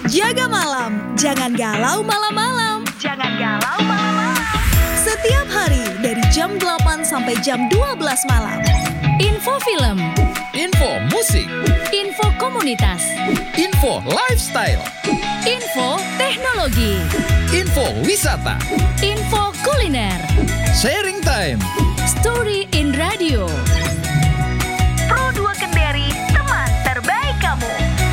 Jaga malam, jangan galau malam-malam. Jangan galau malam-malam. Setiap hari dari jam 8 sampai jam 12 malam. Info film, Info musik, info komunitas, info lifestyle, info teknologi, info wisata, info kuliner, sharing time. story in radio. Pro 2 Kendari, teman terbaik kamu.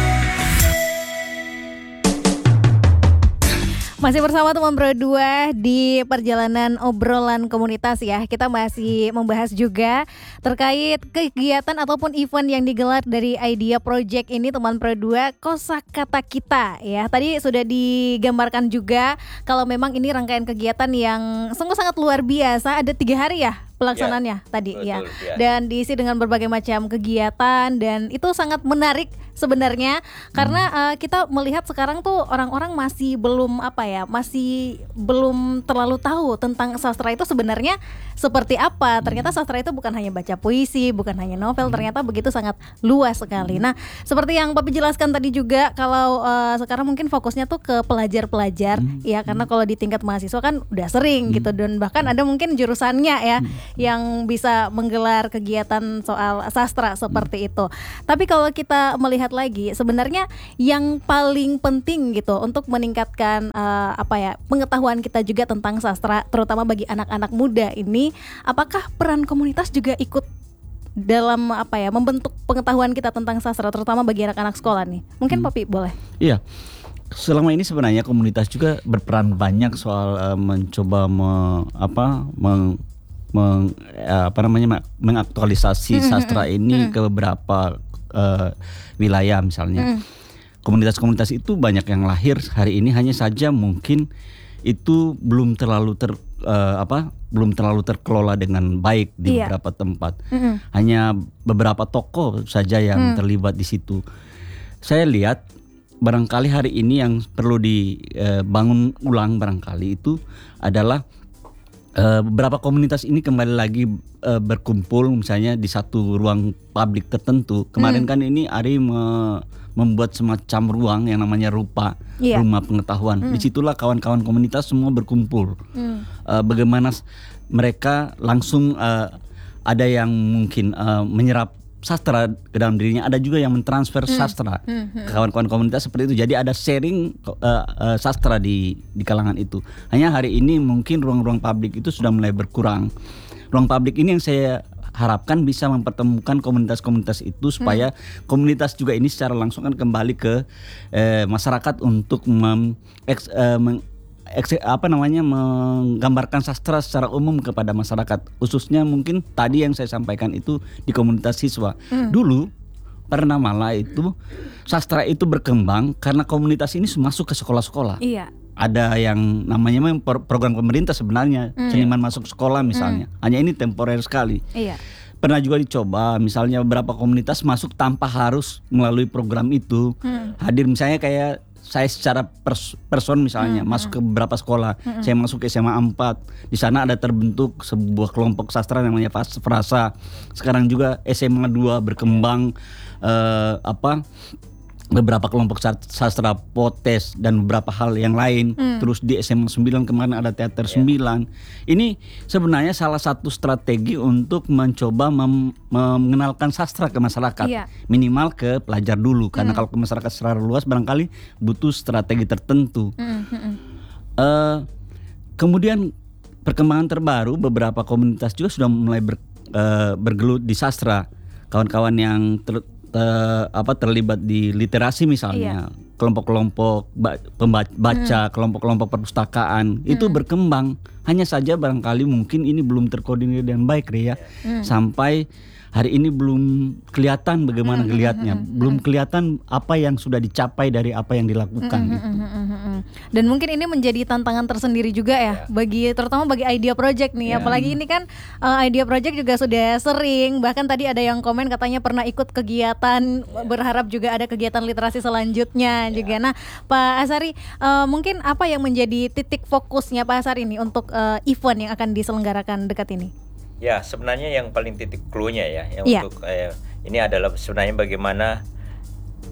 Masih bersama teman Pro 2 di perjalanan obrolan komunitas ya. Kita masih membahas juga terkait kegiatan ataupun event yang digelar dari Idea Project ini teman Pro 2 Kosakata Kita ya. Tadi sudah digambarkan juga kalau memang ini rangkaian kegiatan yang sungguh sangat luar biasa. Ada 3 hari ya pelaksanaannya tadi betul, ya. ya. Dan diisi dengan berbagai macam kegiatan dan itu sangat menarik sebenarnya karena kita melihat sekarang tuh orang-orang masih belum masih belum terlalu tahu tentang sastra itu sebenarnya seperti apa. Ternyata sastra itu bukan hanya baca puisi, bukan hanya novel, ternyata begitu sangat luas sekali. Nah, seperti yang Papi jelaskan tadi juga kalau sekarang mungkin fokusnya tuh ke pelajar-pelajar ya, karena kalau di tingkat mahasiswa kan udah sering gitu, dan bahkan ada mungkin jurusannya ya yang bisa menggelar kegiatan soal sastra seperti itu. Tapi kalau kita melihat lagi sebenarnya yang paling penting gitu untuk meningkatkan pengetahuan kita juga tentang sastra, terutama bagi anak-anak muda ini, apakah peran komunitas juga ikut dalam membentuk pengetahuan kita tentang sastra, terutama bagi anak-anak sekolah nih? Mungkin Papi boleh. Iya, selama ini sebenarnya komunitas juga berperan banyak soal mencoba mengaktualisasi sastra ini ke beberapa wilayah misalnya. Komunitas-komunitas itu banyak yang lahir hari ini, hanya saja mungkin itu belum terlalu terkelola dengan baik di beberapa tempat. Hanya beberapa tokoh saja yang terlibat di situ. Saya lihat barangkali hari ini yang perlu dibangun ulang barangkali itu adalah beberapa komunitas ini kembali lagi berkumpul misalnya di satu ruang publik tertentu. Kemarin kan ini Ari membuat semacam ruang yang namanya Rupa, Rumah Pengetahuan. Disitulah kawan-kawan komunitas semua berkumpul. Bagaimana mereka langsung ada yang mungkin menyerap sastra ke dalam dirinya, ada juga yang mentransfer sastra ke kawan-kawan komunitas seperti itu. Jadi ada sharing sastra di kalangan itu. Hanya hari ini mungkin ruang-ruang publik itu sudah mulai berkurang. Ruang publik ini yang saya harapkan bisa mempertemukan komunitas-komunitas itu supaya komunitas juga ini secara langsung kan kembali ke masyarakat untuk menggambarkan sastra secara umum kepada masyarakat, khususnya mungkin tadi yang saya sampaikan itu di komunitas siswa. Dulu pernah malah itu sastra itu berkembang karena komunitas ini masuk ke sekolah-sekolah. Iya. Ada yang namanya program pemerintah sebenarnya, seniman masuk sekolah misalnya. Hanya ini temporer sekali. Iya. Pernah juga dicoba misalnya beberapa komunitas masuk tanpa harus melalui program itu. Hadir misalnya kayak saya secara person misalnya masuk ke beberapa sekolah. Saya masuk ke SMA 4. Di sana ada terbentuk sebuah kelompok sastra namanya Frasa. Sekarang juga SMA 2 berkembang beberapa kelompok sastra Potes dan beberapa hal yang lain. Terus di SMA 9 kemarin ada teater 9. Ini sebenarnya salah satu strategi untuk mencoba mengenalkan sastra ke masyarakat. Minimal ke pelajar dulu, karena kalau ke masyarakat secara luas barangkali butuh strategi tertentu. Kemudian perkembangan terbaru, beberapa komunitas juga sudah mulai bergelut di sastra. Kawan-kawan yang terlibat di literasi misalnya, kelompok-kelompok pembaca, kelompok-kelompok perpustakaan itu berkembang. Hanya saja barangkali mungkin ini belum terkoordinir dengan baik, Ria. Sampai hari ini belum kelihatan bagaimana geliatnya, belum kelihatan apa yang sudah dicapai dari apa yang dilakukan gitu. Dan mungkin ini menjadi tantangan tersendiri juga ya terutama bagi Idea Project nih. Apalagi ini kan Idea Project juga sudah sering, bahkan tadi ada yang komen katanya pernah ikut kegiatan, berharap juga ada kegiatan literasi selanjutnya juga. Nah, Pak Asari, mungkin apa yang menjadi titik fokusnya Pak Asari ini untuk event yang akan diselenggarakan dekat ini? Ya, sebenarnya yang paling titik clue-nya untuk ini adalah sebenarnya bagaimana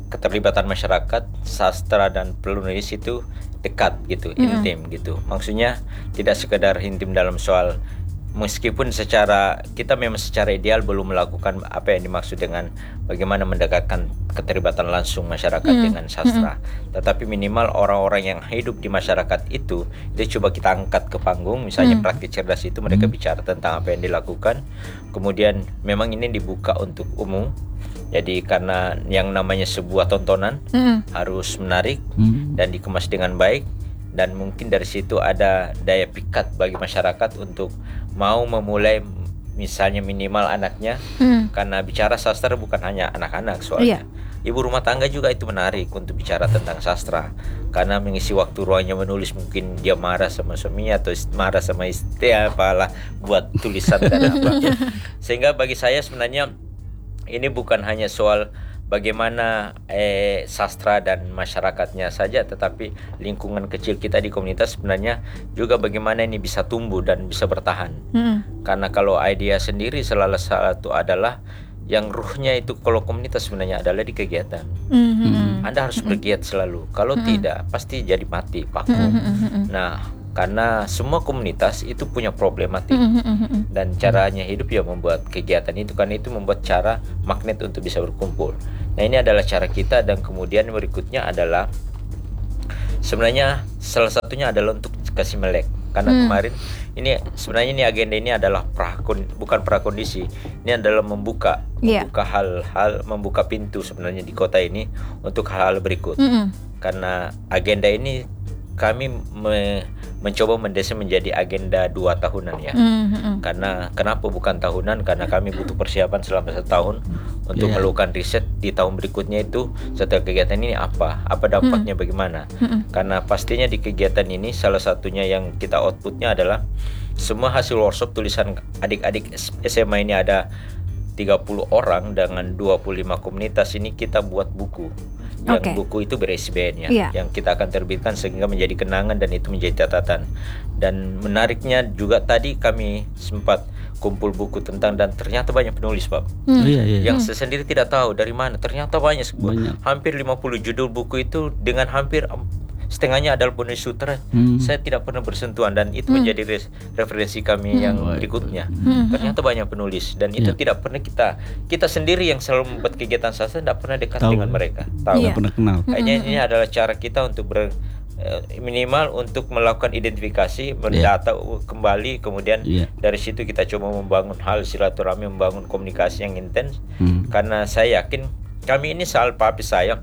keterlibatan masyarakat, sastra dan penulis itu dekat gitu, intim gitu. Maksudnya tidak sekedar intim dalam soal, meskipun kita memang secara ideal belum melakukan apa yang dimaksud dengan bagaimana mendekatkan keterlibatan langsung masyarakat dengan sastra, tetapi minimal orang-orang yang hidup di masyarakat itu coba kita angkat ke panggung. Misalnya Praktik Cerdas itu mereka bicara tentang apa yang dilakukan, kemudian memang ini dibuka untuk umum. Jadi karena yang namanya sebuah tontonan harus menarik dan dikemas dengan baik, dan mungkin dari situ ada daya pikat bagi masyarakat untuk mau memulai, misalnya minimal anaknya, karena bicara sastra bukan hanya anak-anak soalnya. Ibu rumah tangga juga itu menarik untuk bicara tentang sastra, karena mengisi waktu ruangnya menulis, mungkin dia marah sama suaminya atau marah sama istri, apalah, buat tulisan dan apa. Sehingga bagi saya sebenarnya ini bukan hanya soal bagaimana sastra dan masyarakatnya saja, tetapi lingkungan kecil kita di komunitas sebenarnya juga bagaimana ini bisa tumbuh dan bisa bertahan. Karena kalau idea sendiri salah satu adalah yang ruhnya itu, kalau komunitas sebenarnya adalah di kegiatan. Anda harus bergiat selalu, kalau tidak pasti jadi mati, vakum. Nah, karena semua komunitas itu punya problematik, dan caranya hidup ya membuat kegiatan itu, karena itu membuat cara magnet untuk bisa berkumpul. Nah, ini adalah cara kita, dan kemudian berikutnya adalah sebenarnya salah satunya adalah untuk kasih melek. Karena kemarin ini sebenarnya ini agenda ini adalah bukan prakondisi, ini adalah membuka hal-hal, membuka pintu sebenarnya di kota ini untuk hal-hal berikut. Karena agenda ini kami mencoba mendesain menjadi agenda 2 tahunan ya. Karena kenapa bukan tahunan? Karena kami butuh persiapan selama 1 tahun untuk melakukan riset di tahun berikutnya itu setelah kegiatan ini apa dampaknya bagaimana. Karena pastinya di kegiatan ini salah satunya yang kita outputnya adalah semua hasil workshop tulisan adik-adik SMA ini ada 30 orang dengan 25 komunitas ini kita buat buku. Yang buku itu ber-ISBN ya, yang kita akan terbitkan sehingga menjadi kenangan dan itu menjadi catatan. Dan menariknya juga tadi kami sempat kumpul buku tentang, dan ternyata banyak penulis Pak. Yang saya sendiri tidak tahu dari mana, ternyata banyak. Hampir 50 judul buku itu dengan hampir setengahnya adalah penulis sutra. Saya tidak pernah bersentuhan, dan itu menjadi referensi kami yang berikutnya. Ternyata banyak penulis, dan itu tidak pernah kita sendiri yang selalu membuat kegiatan sastra tidak pernah dekat dengan mereka. Tidak pernah kenal. Kayaknya ini adalah cara kita untuk minimal untuk melakukan identifikasi, mendata kembali, kemudian dari situ kita coba membangun hal silaturahmi, membangun komunikasi yang intens. Karena saya yakin kami ini papi saya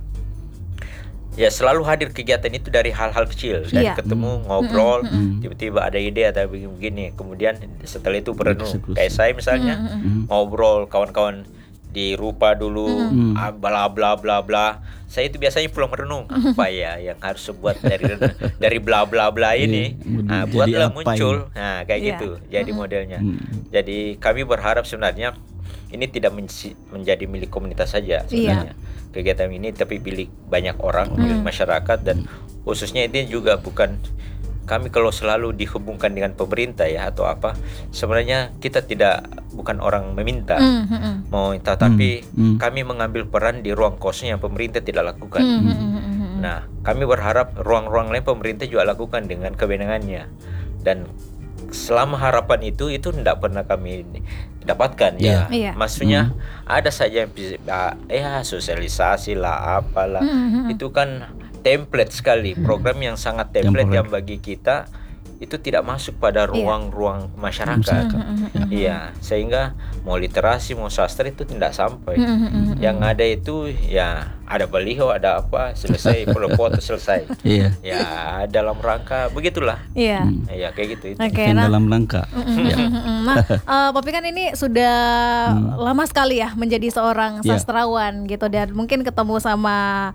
ya selalu hadir kegiatan itu dari hal-hal kecil, dari ketemu, ngobrol, tiba-tiba ada ide atau begini, kemudian setelah itu berenung. Kayak saya misalnya ngobrol kawan-kawan di Rupa dulu, bla bla bla bla. Saya itu biasanya pulang merenung, apa ya yang harus buat dari bla bla bla ini. Nah, buatlah muncul. Nah, kayak gitu. Jadi modelnya. Jadi kami berharap sebenarnya ini tidak menjadi milik komunitas saja sebenarnya. Kegiatan ini tapi milik banyak orang, milik masyarakat, dan khususnya ini juga bukan kami kalau selalu dihubungkan dengan pemerintah ya atau apa, sebenarnya kita bukan orang meminta mau minta, tapi kami mengambil peran di ruang kosong yang pemerintah tidak lakukan. Nah, kami berharap ruang-ruang lain pemerintah juga lakukan dengan kewenangannya, dan selama harapan itu tidak pernah kami dapatkan ya. Maksudnya ada saja yang sosialisasi lah apalah. Itu kan template sekali, program yang sangat template yang bagi kita itu tidak masuk pada ruang-ruang masyarakat. Iya, sehingga mau literasi mau sastra itu tidak sampai. Yang ada itu ya ada baliho, ada apa, selesai, foto selesai. Ya dalam rangka begitulah. Ya kayak gitu itu. Dalam rangka. Nah, Papi kan ini sudah lama sekali ya menjadi seorang sastrawan gitu, dan mungkin ketemu sama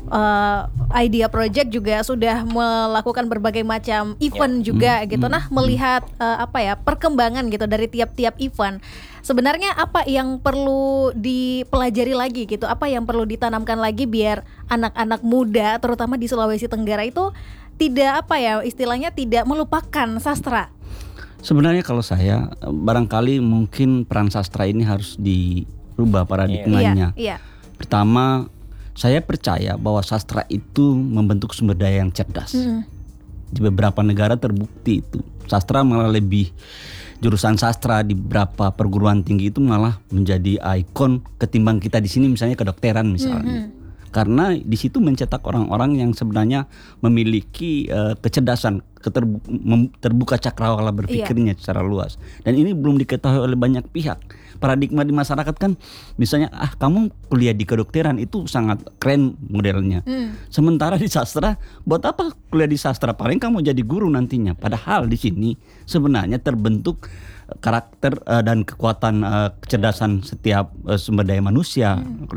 Idea Project juga sudah melakukan berbagai macam event juga gitu. Nah, melihat perkembangan gitu dari tiap-tiap event, sebenarnya apa yang perlu dipelajari lagi gitu, apa yang perlu ditanamkan lagi biar anak-anak muda terutama di Sulawesi Tenggara itu tidak istilahnya tidak melupakan sastra. Sebenarnya kalau saya barangkali mungkin peran sastra ini harus dirubah paradigmanya. Pertama, Saya percaya bahwa sastra itu membentuk sumber daya yang cerdas. Di beberapa negara terbukti itu. Sastra malah lebih, jurusan sastra di beberapa perguruan tinggi itu malah menjadi ikon ketimbang kita di sini misalnya kedokteran misalnya. Karena di situ mencetak orang-orang yang sebenarnya memiliki kecerdasan, terbuka cakrawala berpikirnya secara luas. Dan ini belum diketahui oleh banyak pihak. Paradigma di masyarakat kan misalnya kamu kuliah di kedokteran itu sangat keren modelnya. Sementara di sastra, buat apa kuliah di sastra? Paling kamu jadi guru nantinya. Padahal di sini sebenarnya terbentuk karakter dan kekuatan kecerdasan setiap sumber daya manusia.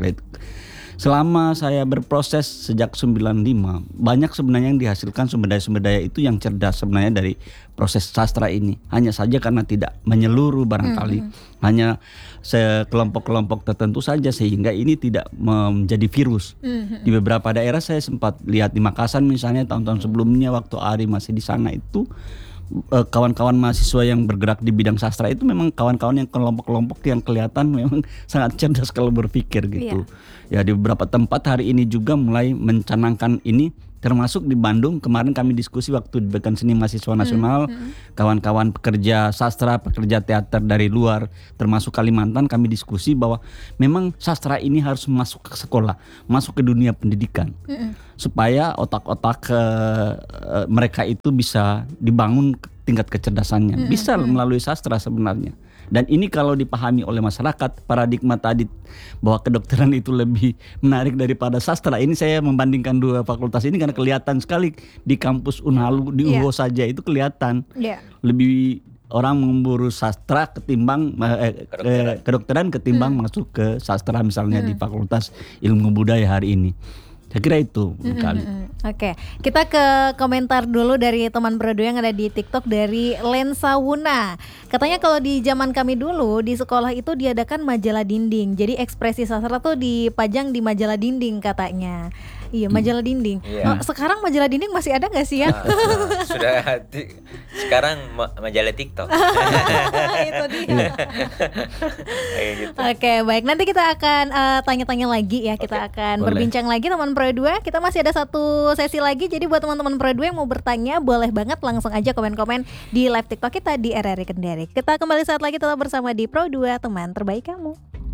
Selama saya berproses sejak 95, banyak sebenarnya yang dihasilkan sumber daya itu yang cerdas sebenarnya dari proses sastra ini. Hanya saja karena tidak menyeluruh barangkali, hanya sekelompok-kelompok tertentu saja sehingga ini tidak menjadi virus. Di beberapa daerah saya sempat lihat di Makassar misalnya tahun-tahun sebelumnya waktu Ari masih di sana itu, kawan-kawan mahasiswa yang bergerak di bidang sastra itu memang kawan-kawan yang kelompok-kelompok yang kelihatan memang sangat cerdas kalau berpikir gitu. Ya di beberapa tempat hari ini juga mulai mencanangkan ini, termasuk di Bandung kemarin kami diskusi waktu di Pekan Seni Mahasiswa Nasional, kawan-kawan pekerja sastra, pekerja teater dari luar termasuk Kalimantan, kami diskusi bahwa memang sastra ini harus masuk ke sekolah, masuk ke dunia pendidikan. Supaya otak-otak mereka itu bisa dibangun tingkat kecerdasannya. Bisa melalui sastra sebenarnya. Dan ini kalau dipahami oleh masyarakat, paradigma tadi bahwa kedokteran itu lebih menarik daripada sastra. Ini saya membandingkan dua fakultas ini karena kelihatan sekali di kampus Unhalu, di UHO saja itu kelihatan. Lebih orang memburu sastra ketimbang kedokteran ketimbang masuk ke sastra misalnya di Fakultas Ilmu Budaya hari ini. Saya kira itu kali. Oke, kita ke komentar dulu dari teman Brodo yang ada di TikTok dari Lensa Wuna. Katanya kalau di zaman kami dulu di sekolah itu diadakan majalah dinding. Jadi ekspresi sastra tuh dipajang di majalah dinding katanya. Iya, majalah dinding. Sekarang majalah dinding masih ada nggak sih ya? Sudah sekarang majalah TikTok. Itu dia. Gitu. Oke, baik. Nanti kita akan tanya-tanya lagi ya. Kita akan berbincang lagi teman Pro 2. Kita masih ada satu sesi lagi. Jadi buat teman-teman Pro 2 yang mau bertanya, boleh banget langsung aja komen-komen di live TikTok kita di RRI Kendari. Kita kembali saat lagi tetap bersama di Pro 2, teman terbaik kamu.